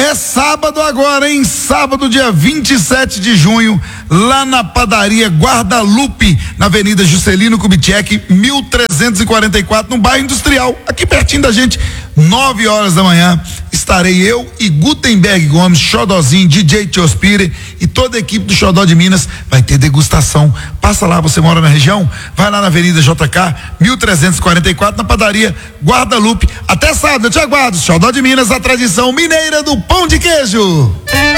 É sábado agora, hein? Sábado, dia 27 de junho, lá na padaria Guadalupe, na Avenida Juscelino Kubitschek, 1344, no bairro Industrial, aqui pertinho da gente, 9 horas da manhã. Estarei eu e Gutenberg Gomes, Xodozinho, DJ Tiospire e toda a equipe do Xodó de Minas. Vai ter degustação. Passa lá, você mora na região? Vai lá na Avenida JK, 1344, na padaria Guadalupe. Até sábado, eu te aguardo. Xodó de Minas, a tradição mineira do pão de queijo.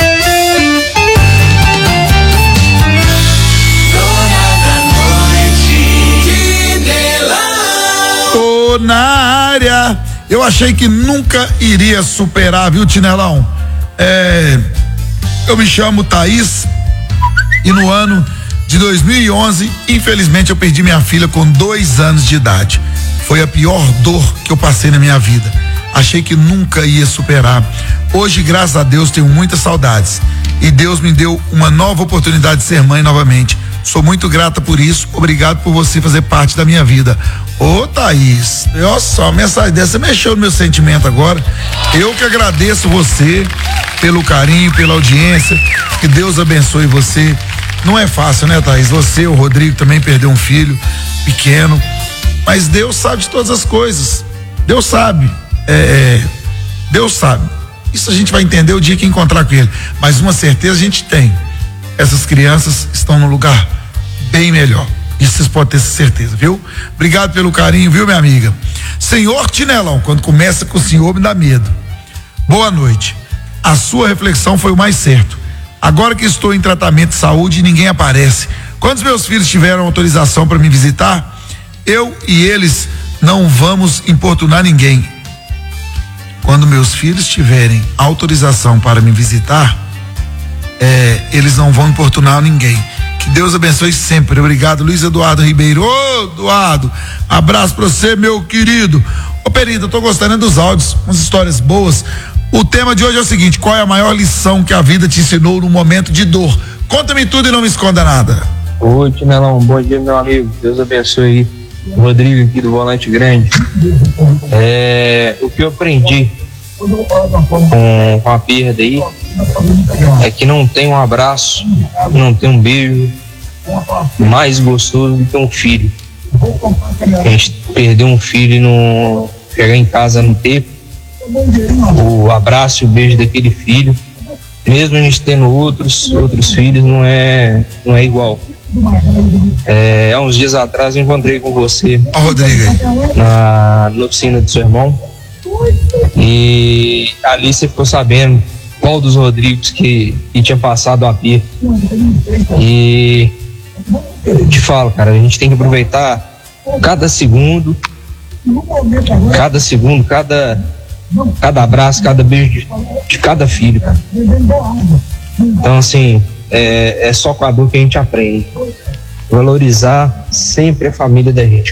Tô na área. Eu achei que nunca iria superar, viu, Tinelão? Eu me chamo Thaís e no ano de 2011, infelizmente, eu perdi minha filha com 2 anos de idade. Foi a pior dor que eu passei na minha vida. Achei que nunca ia superar. Hoje, graças a Deus, tenho muitas saudades. E Deus me deu uma nova oportunidade de ser mãe novamente. Sou muito grata por isso. Obrigado por você fazer parte da minha vida. Ô, Thaís, olha só, mensagem dessa mexeu no meu sentimento agora. Eu que agradeço você pelo carinho, pela audiência. Que Deus abençoe você. Não é fácil, né, Thaís? Você, o Rodrigo, também perdeu um filho pequeno. Mas Deus sabe de todas as coisas. Deus sabe. Deus sabe. Isso a gente vai entender o dia que encontrar com ele. Mas uma certeza a gente tem. Essas crianças estão num lugar bem melhor. Isso vocês podem ter certeza, viu? Obrigado pelo carinho, viu, minha amiga? Senhor Tinelão, quando começa com o senhor me dá medo. Boa noite. A sua reflexão foi o mais certo. Agora que estou em tratamento de saúde, ninguém aparece. Quando os meus filhos tiveram autorização para me visitar, eu e eles não vamos importunar ninguém. Quando meus filhos tiverem autorização para me visitar, eles não vão importunar ninguém. Que Deus abençoe sempre. Obrigado, Luiz Eduardo Ribeiro. Ô, Eduardo, abraço pra você, meu querido. Ô, Perito, eu tô gostando dos áudios, umas histórias boas. O tema de hoje é o seguinte: qual é a maior lição que a vida te ensinou no momento de dor? Conta-me tudo e não me esconda nada. Oi, Tinelão, bom dia, meu amigo. Deus abençoe aí. Rodrigo aqui do Volante Grande. O que eu aprendi com a perda aí é que não tem um abraço, não tem um beijo mais gostoso do que um filho. A gente perdeu um filho e não chegar em casa não ter o abraço e o beijo daquele filho, mesmo a gente tendo outros filhos, não é igual. Há uns dias atrás eu encontrei com você, Rodrigo, na oficina do seu irmão, e ali você ficou sabendo qual dos Rodrigos que tinha passado a pia. E eu te falo, cara, a gente tem que aproveitar cada segundo, cada abraço, cada beijo de cada filho, cara. Então, assim, é só com a dor que a gente aprende. Valorizar sempre a família da gente.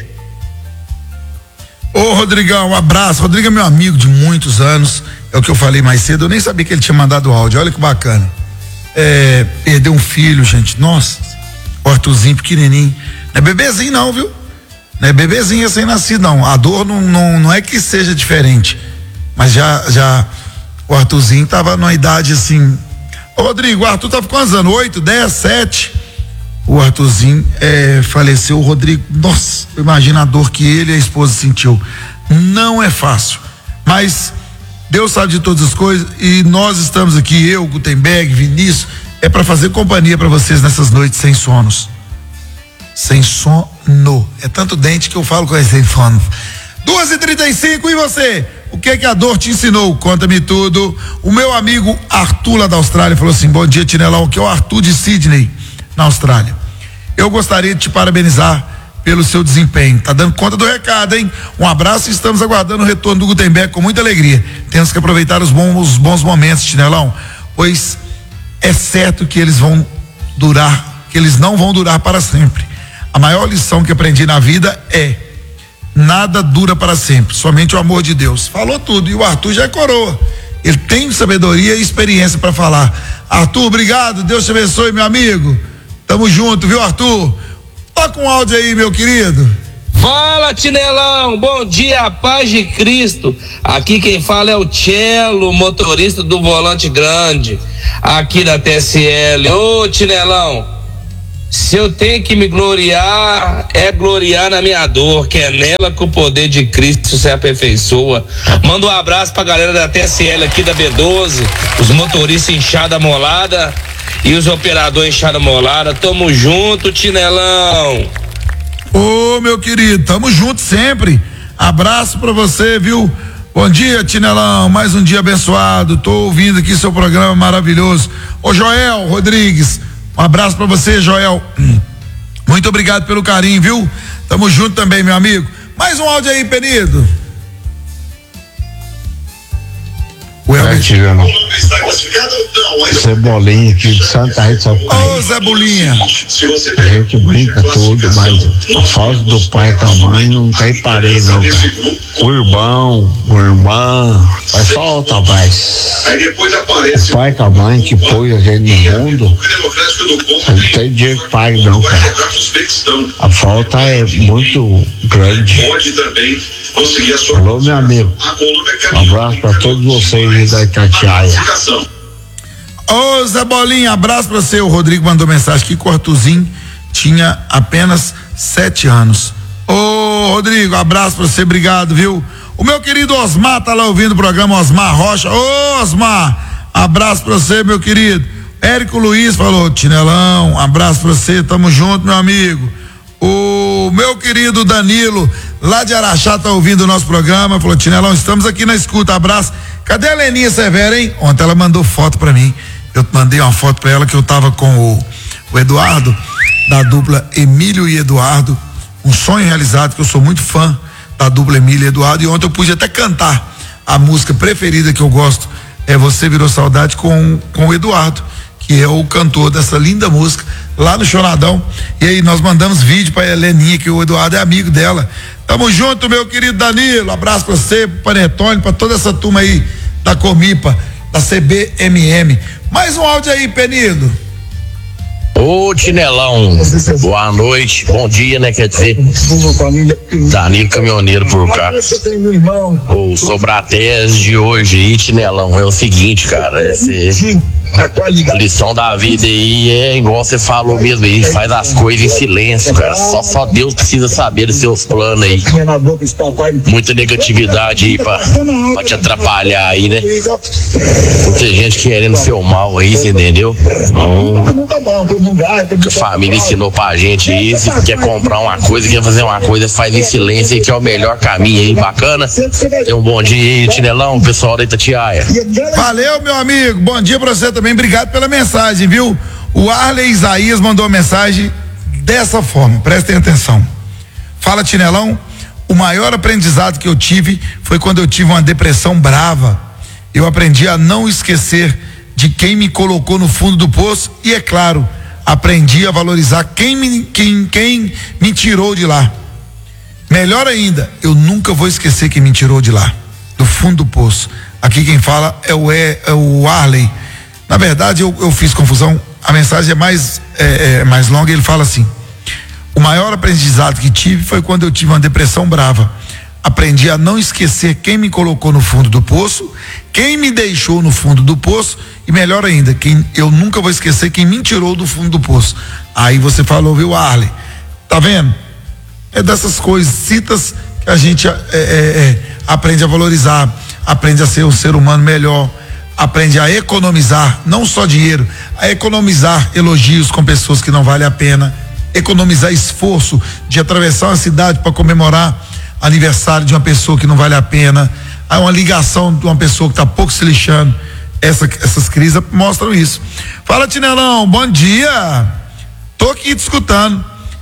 Ô, Rodrigão, um abraço. Rodrigo é meu amigo de muitos anos. É o que eu falei mais cedo. Eu nem sabia que ele tinha mandado áudio. Olha que bacana. Perdeu um filho, gente. Nossa, o Arthurzinho pequenininho. Não é bebezinho, não, viu? Não é bebezinho recém-nascido, não. A dor não é que seja diferente. Mas já o Arthurzinho tava numa idade assim. Ô, Rodrigo, o Arthur tava com quantos anos? 8, 10, 7? O Arthurzinho faleceu. O Rodrigo, nossa, imagina a dor que ele e a esposa sentiu. Não é fácil, mas Deus sabe de todas as coisas e nós estamos aqui, eu, Gutenberg, Vinícius, para fazer companhia para vocês nessas noites sem sonos. Sem sono. É tanto dente que eu falo com esse sem sono. 2h35, e você? O que a dor te ensinou? Conta-me tudo. O meu amigo Arthur lá da Austrália falou assim: bom dia, Tinelão, que é o Arthur de Sydney, na Austrália. Eu gostaria de te parabenizar pelo seu desempenho. Tá dando conta do recado, hein? Um abraço e estamos aguardando o retorno do Gutenberg com muita alegria. Temos que aproveitar os bons momentos, Tinelão, pois é certo que eles vão durar, que eles não vão durar para sempre. A maior lição que aprendi na vida é: nada dura para sempre, somente o amor de Deus. Falou tudo, e o Arthur já é coroa. Ele tem sabedoria e experiência para falar. Arthur, obrigado, Deus te abençoe, meu amigo. Tamo junto, viu, Arthur? Toca um áudio aí, meu querido. Fala, Tinelão, bom dia, paz de Cristo. Aqui quem fala é o Tchelo, motorista do Volante Grande, aqui da TSL. Ô, Tinelão, se eu tenho que me gloriar, é gloriar na minha dor, que é nela que o poder de Cristo se aperfeiçoa. Manda um abraço pra galera da TSL aqui da B12, os motoristas inchada molada e os operadores inchada molada. Tamo junto, Tinelão. Ô, meu querido, tamo junto sempre. Abraço pra você, viu? Bom dia, Tinelão, mais um dia abençoado. Tô ouvindo aqui seu programa maravilhoso. Ô, Joel Rodrigues, um abraço pra você, Joel. Muito obrigado pelo carinho, viu? Tamo junto também, meu amigo. Mais um áudio aí, Penido. Tirando Cebolinha aqui de Santa Rita, São Paulo. Ô, Zé Bolinha. A gente brinca tudo, mas a falta do pai e da mãe não tem parede, não, cara. O irmão, a irmã, faz falta, rapaz. O pai e a mãe que pôs a gente no mundo, não tem dinheiro que pague, não, cara. A falta é muito grande. Alô, meu amigo. Um abraço pra todos vocês da Itatiaia. Ô, Zé Bolinha, abraço pra você. O Rodrigo mandou mensagem que Cortuzinho tinha apenas 7 anos. Ô, Rodrigo, abraço pra você, obrigado, viu? O meu querido Osmar tá lá ouvindo o programa, Osmar Rocha. Ô, Osmar, abraço pra você, meu querido. Érico Luiz falou, Tinelão, abraço pra você, tamo junto, meu amigo. O meu querido Danilo, lá de Araxá, tá ouvindo o nosso programa, falou, Tinelão, estamos aqui na escuta, abraço. Cadê a Leninha Severa, hein? Ontem ela mandou foto pra mim, eu mandei uma foto pra ela que eu tava com o Eduardo, da dupla Emílio e Eduardo, um sonho realizado, que eu sou muito fã da dupla Emílio e Eduardo, e ontem eu pude até cantar a música preferida que eu gosto, é Você Virou Saudade, com o Eduardo, que é o cantor dessa linda música, lá no Choradão. E aí nós mandamos vídeo pra Heleninha, que o Eduardo é amigo dela. Tamo junto, meu querido Danilo, abraço pra você, pro Panetone, pra toda essa turma aí da Comipa, da CBMM. Mais um áudio aí, Penido. Ô, Tinelão, boa noite, bom dia, né, quer dizer, Danilo Caminhoneiro por cá. Ô, sobre a tese de hoje aí, Tinelão, é o seguinte, cara, a lição da vida aí é igual você falou mesmo aí, faz as coisas em silêncio, cara, só Deus precisa saber dos seus planos aí. Muita negatividade aí pra te atrapalhar aí, né? Muita gente querendo seu mal aí, você entendeu? A família ensinou pra gente aí, se quer comprar uma coisa, quer fazer uma coisa, faz em silêncio aí, que é o melhor caminho aí, bacana. Tenha um bom dia aí, Tinelão, pessoal da Itatiaia. Valeu, meu amigo, bom dia pra você também, obrigado pela mensagem, viu? O Arley Isaías mandou uma mensagem dessa forma, prestem atenção. Fala, Tinelão, o maior aprendizado que eu tive foi quando eu tive uma depressão brava. Eu aprendi a não esquecer de quem me colocou no fundo do poço e, é claro, aprendi a valorizar quem me tirou de lá. Melhor ainda, eu nunca vou esquecer quem me tirou de lá, do fundo do poço. Aqui quem fala é o Arley. Na verdade, eu fiz confusão, a mensagem é mais longa, ele fala assim: o maior aprendizado que tive foi quando eu tive uma depressão brava. Aprendi a não esquecer quem me colocou no fundo do poço, quem me deixou no fundo do poço e, melhor ainda, eu nunca vou esquecer quem me tirou do fundo do poço. Aí você falou, viu, Arley? Tá vendo? É dessas coisitas que a gente aprende a valorizar, aprende a ser um ser humano melhor, aprende a economizar, não só dinheiro, a economizar elogios com pessoas que não valem a pena, economizar esforço de atravessar uma cidade para comemorar aniversário de uma pessoa que não vale a pena, há uma ligação de uma pessoa que está pouco se lixando. Essas crises mostram isso. Fala, Tinelão, bom dia, tô aqui te escutando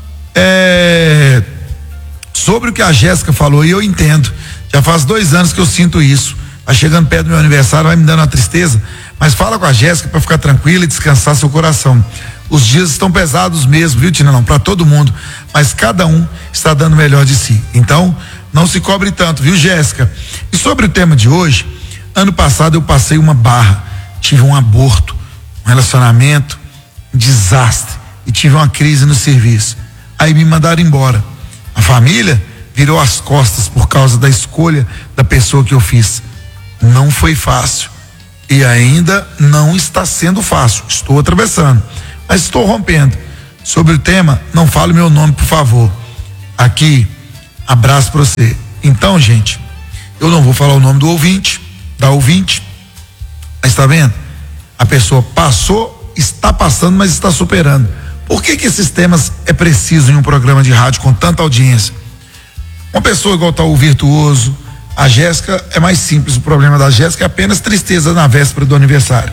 sobre o que a Jéssica falou, e eu entendo, já faz 2 anos que eu sinto isso, vai chegando perto do meu aniversário, vai me dando uma tristeza, mas fala com a Jéssica para ficar tranquila e descansar seu coração. Os dias estão pesados mesmo, viu, Tinelão, para todo mundo, mas cada um está dando o melhor de si. Então, não se cobre tanto, viu, Jéssica? E sobre o tema de hoje, ano passado eu passei uma barra, tive um aborto, um relacionamento, um desastre, e tive uma crise no serviço. Aí me mandaram embora. A família virou as costas por causa da escolha da pessoa que eu fiz. Não foi fácil e ainda não está sendo fácil. Estou atravessando, mas estou rompendo. Sobre o tema, não fale meu nome, por favor. Aqui, abraço para você. Então, gente, eu não vou falar o nome do ouvinte, da ouvinte, mas tá vendo? A pessoa passou, está passando, mas está superando. Por que esses temas é preciso em um programa de rádio com tanta audiência? Uma pessoa igual tá o Virtuoso, a Jéssica é mais simples. O problema da Jéssica é apenas tristeza na véspera do aniversário.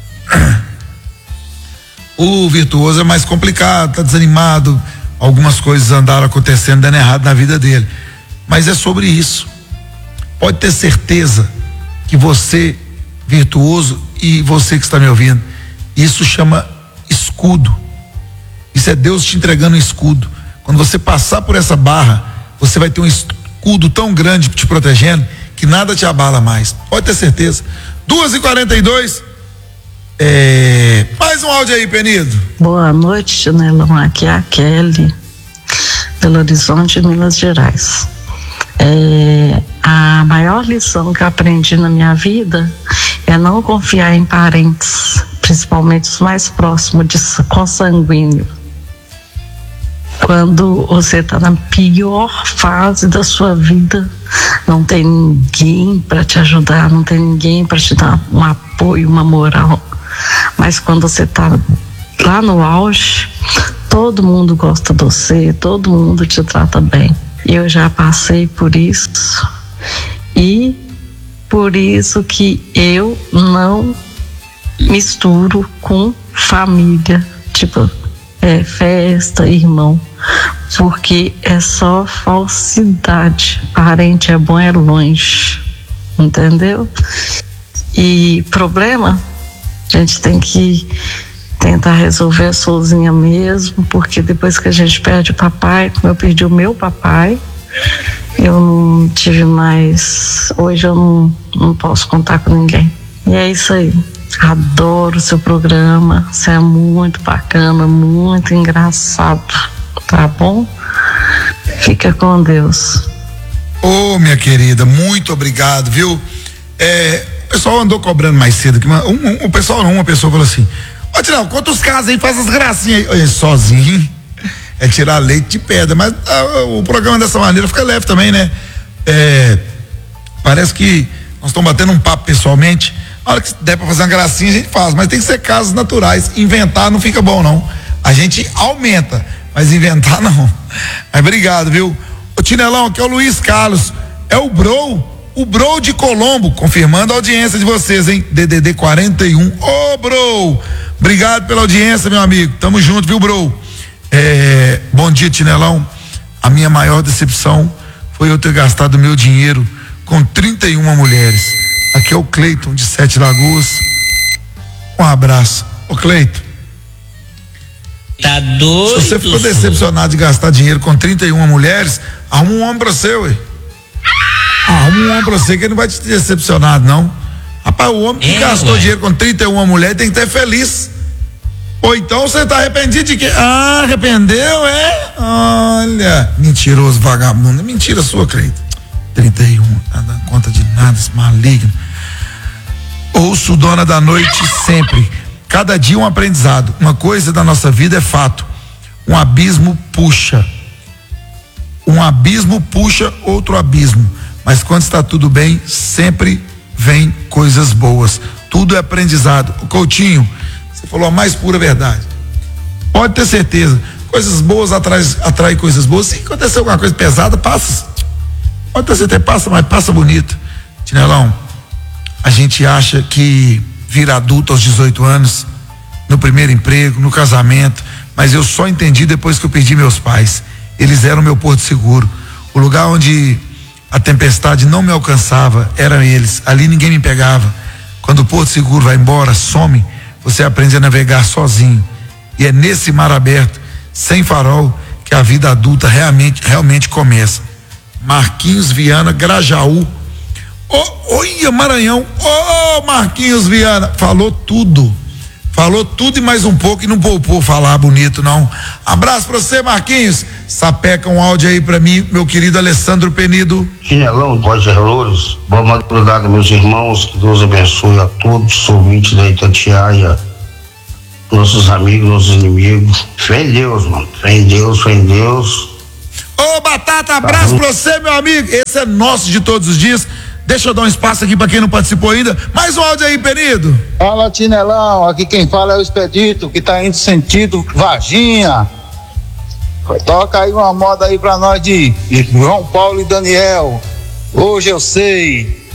O Virtuoso é mais complicado, tá desanimado, algumas coisas andaram acontecendo, dando errado na vida dele. Mas é sobre isso. Pode ter certeza que você, Virtuoso, e você que está me ouvindo, isso chama escudo. Isso é Deus te entregando um escudo. Quando você passar por essa barra, você vai ter um escudo tão grande te protegendo que nada te abala mais. Pode ter certeza. 2h42. Mais um áudio aí, Penido. Boa noite, Chinelão. Aqui é a Kelly, Belo Horizonte, Minas Gerais. A maior lição que eu aprendi na minha vida é não confiar em parentes, principalmente os mais próximos de consanguíneo. Quando você está na pior fase da sua vida, não tem ninguém para te ajudar, não tem ninguém para te dar um apoio, uma moral. Mas quando você está lá no auge, todo mundo gosta de você, todo mundo te trata bem. Eu já passei por isso e por isso que eu não misturo com família, tipo festa, irmão, porque é só falsidade. Parente é bom, é longe, entendeu? E problema, a gente tem que tentar resolver sozinha mesmo, porque depois que a gente perde o papai, como eu perdi o meu papai, eu não tive mais, hoje eu não posso contar com ninguém. E é isso aí. Adoro o seu programa, você é muito bacana, muito engraçado, tá bom? Fica com Deus. Ô, minha querida, muito obrigado, viu? O pessoal andou cobrando mais cedo, que uma pessoa falou assim: ó, Tirar, conta os casos aí, faz as gracinhas aí. Sozinho é tirar leite de pedra, mas o programa dessa maneira fica leve também, né? Parece que nós estamos batendo um papo pessoalmente. A hora que der pra fazer uma gracinha, a gente faz, mas tem que ser casos naturais. Inventar não fica bom, não. A gente aumenta, mas inventar não. Mas obrigado, viu? O Tinelão, aqui é o Luiz Carlos, é o Bro de Colombo, confirmando a audiência de vocês, hein? DDD 41. Ô, Bro! Obrigado pela audiência, meu amigo. Tamo junto, viu, Bro? Bom dia, Tinelão. A minha maior decepção foi eu ter gastado meu dinheiro com 31 mulheres. Aqui é o Cleiton, de Sete Lagoas. Um abraço. Ô, Cleiton. Tá doido? Se você ficou decepcionado de gastar dinheiro com 31 mulheres, arruma um homem pra você, ué. Arruma um homem pra você que ele não vai te decepcionado, não. Rapaz, o homem que gastou dinheiro com 31 mulheres tem que estar feliz. Ou então você tá arrependido de quê? Arrependeu, é? Olha, mentiroso, vagabundo. Mentira sua, Cleiton. 31, não dá conta de nada, esse maligno. Ouço Dona da Noite sempre. Cada dia um aprendizado. Uma coisa da nossa vida é fato. Um abismo puxa outro abismo. Mas quando está tudo bem, sempre vem coisas boas. Tudo é aprendizado. O Coutinho, você falou a mais pura verdade. Pode ter certeza. Coisas boas atraem coisas boas. Se acontecer alguma coisa pesada, passa. Pode ter certeza, passa, mas passa bonito. Tinelão, a gente acha que vira adulto aos 18 anos, no primeiro emprego, no casamento, mas eu só entendi depois que eu perdi meus pais. Eles eram meu porto seguro. O lugar onde a tempestade não me alcançava eram eles. Ali ninguém me pegava. Quando o porto seguro vai embora, some, você aprende a navegar sozinho. E é nesse mar aberto, sem farol, que a vida adulta realmente começa. Marquinhos Viana, Grajaú. Olha, Maranhão. Marquinhos Viana, falou tudo. Falou tudo e mais um pouco e não poupou falar bonito, não. Abraço pra você, Marquinhos. Sapeca um áudio aí pra mim, meu querido Alessandro Penido. Chinelão, Voz de Loures, boa madrugada, meus irmãos, que Deus abençoe a todos, ouvintes da Itatiaia, nossos amigos, nossos inimigos. Fé em Deus, mano, fé em Deus, fé em Deus. Ô, Batata, abraço pra você, meu amigo. Esse é nosso de todos os dias. Deixa eu dar um espaço aqui pra quem não participou ainda. Mais um áudio aí, Penido. Fala, Tinelão, aqui quem fala é o Expedito, que tá indo sentido Varginha. Toca aí uma moda aí pra nós de João Paulo e Daniel. Hoje eu sei.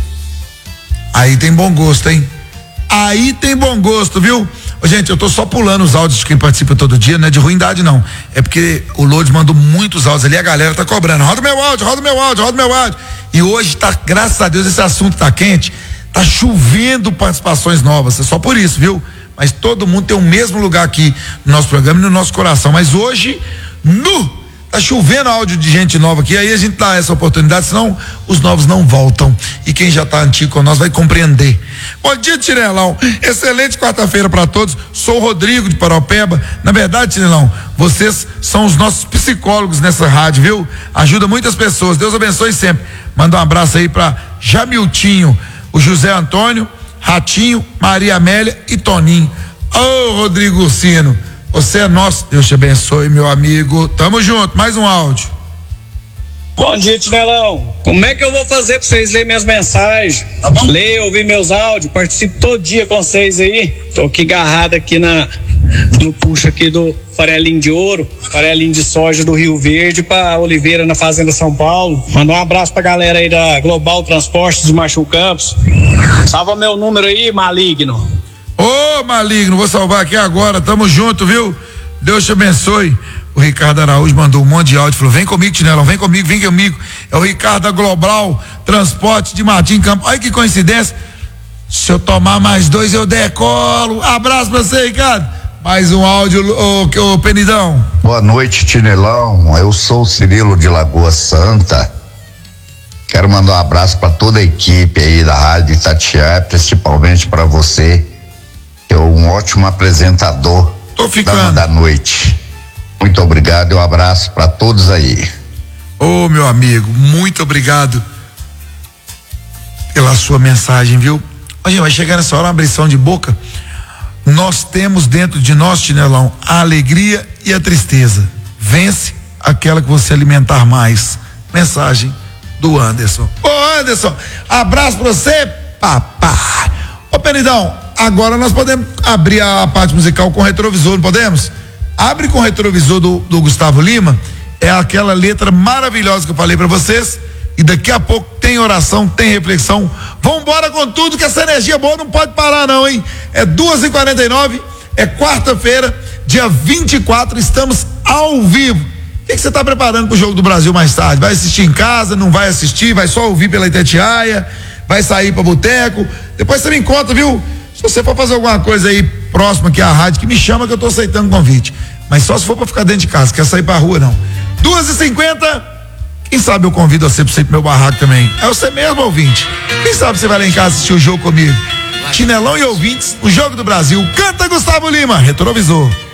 Aí tem bom gosto, hein? Aí tem bom gosto, viu? Ô, gente, eu tô só pulando os áudios de quem participa todo dia, não é de ruindade não, é porque o Lourdes mandou muitos áudios ali, a galera tá cobrando, roda meu áudio, roda meu áudio, roda meu áudio, e hoje tá, graças a Deus, esse assunto tá quente, tá chovendo participações novas, é só por isso, viu? Mas todo mundo tem o mesmo lugar aqui no nosso programa e no nosso coração, mas hoje, tá chovendo áudio de gente nova aqui, aí a gente dá essa oportunidade, senão os novos não voltam. E quem já tá antigo com nós vai compreender. Bom dia, Tinelão. Excelente quarta-feira para todos. Sou o Rodrigo de Paropeba. Na verdade, Tinelão, vocês são os nossos psicólogos nessa rádio, viu? Ajuda muitas pessoas. Deus abençoe sempre. Manda um abraço aí para Jamiltinho, o José Antônio, Ratinho, Maria Amélia e Toninho. Ô, Rodrigo Ursino, você é nosso, Deus te abençoe, meu amigo. Tamo junto, mais um áudio. Bom dia, Tinelão. Como é que eu vou fazer pra vocês lerem minhas mensagens? Ler, ouvir meus áudios, participo todo dia com vocês aí. Tô aqui agarrado aqui no puxo aqui do farelinho de ouro, farelinho de soja do Rio Verde pra Oliveira na Fazenda São Paulo. Manda um abraço pra galera aí da Global Transportes de Machu Campos. Salva meu número aí, maligno. Ô, maligno, vou salvar aqui agora, tamo junto, viu? Deus te abençoe. O Ricardo Araújo mandou um monte de áudio, falou, vem comigo, Tinelão, vem comigo. É o Ricardo da Global Transporte de Martim Campos. Olha que coincidência. Se eu tomar mais 2, eu decolo. Abraço pra você, Ricardo. Mais um áudio, ô Penidão. Boa noite, Tinelão. Eu sou o Cirilo de Lagoa Santa. Quero mandar um abraço para toda a equipe aí da Rádio Itatiaia, principalmente para você, que é um ótimo apresentador da noite. Muito obrigado e um abraço para todos aí. Ô, meu amigo, muito obrigado pela sua mensagem, viu? A gente vai chegar nessa hora, uma abrição de boca. Nós temos dentro de nós, Tinelão, a alegria e a tristeza. Vence aquela que você alimentar mais. Mensagem do Anderson. Ô, Anderson, abraço pra você, papai. Ô, Penidão, agora nós podemos abrir a parte musical com retrovisor, não podemos? Abre com o retrovisor do Gustavo Lima, é aquela letra maravilhosa que eu falei pra vocês, e daqui a pouco tem oração, tem reflexão. Vambora com tudo, que essa energia boa não pode parar não, hein? É 2h49, é quarta-feira, dia 24, estamos ao vivo. O que você tá preparando pro Jogo do Brasil mais tarde? Vai assistir em casa, não vai assistir, vai só ouvir pela Itatiaia, vai sair pra boteco, depois você me encontra, viu? Se você for fazer alguma coisa aí próxima aqui à rádio, que me chama que eu tô aceitando convite. Mas só se for pra ficar dentro de casa, quer sair pra rua não. 2h50, quem sabe eu convido você pra ir pro meu barraco também. É você mesmo, ouvinte. Quem sabe você vai lá em casa assistir o jogo comigo. Tinelão e ouvintes, o Jogo do Brasil. Canta Gustavo Lima, retrovisor.